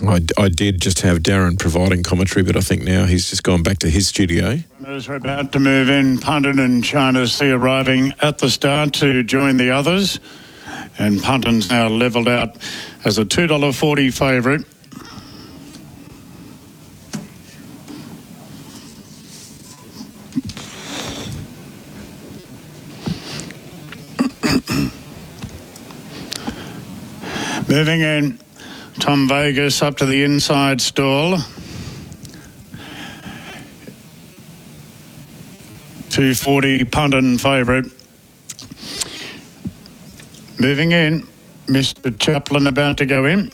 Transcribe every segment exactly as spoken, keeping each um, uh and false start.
I, I did just have Darren providing commentary, but I think now he's just gone back to his studio. Runners are about to move in. Punton and China Sea arriving at the start to join the others. And Punton's now levelled out as a two dollars forty favourite. Moving in, Tom Vegas up to the inside stall. two forty Punton favourite. Moving in, Mister Chaplin about to go in.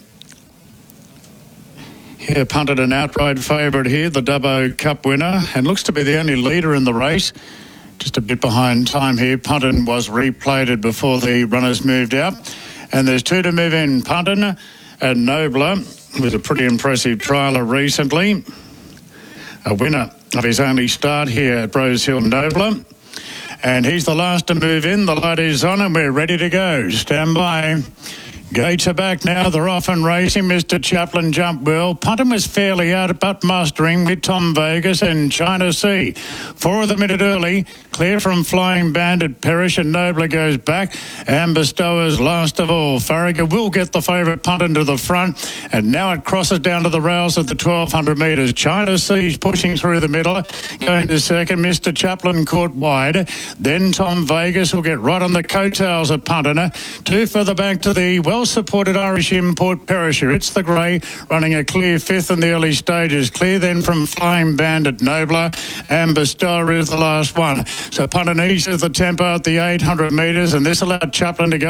Here, Punton an outright favourite here, the Dubbo Cup winner, and looks to be the only leader in the race. Just a bit behind time here. Punton was replated before the runners moved out. And there's two to move in, Punton and Nobler, with a pretty impressive trialer recently. A winner of his only start here at Rosehill, Nobler. And he's the last to move in. The light is on and we're ready to go. Stand by. Gates are back now. They're off and racing. Mister Chaplin jumped well. Punton was fairly out, but mustering with Tom Vegas and China Sea. Four of them in it early. Clear from Flying Bandit. Perish and Nobler goes back. And Bestowers last of all. Farragut will get the favourite Punton to the front. And now it crosses down to the rails at the twelve hundred metres. China Sea's pushing through the middle. Going to second. Mister Chaplin caught wide. Then Tom Vegas will get right on the coattails of Punton. Two further back to the well supported Irish import Perisher. It's the grey running a clear fifth in the early stages. Clear then from Flying Bandit, Nobler, and Bestower is the last one. So Punton eases the tempo at the eight hundred metres, and this allowed Chaplin to go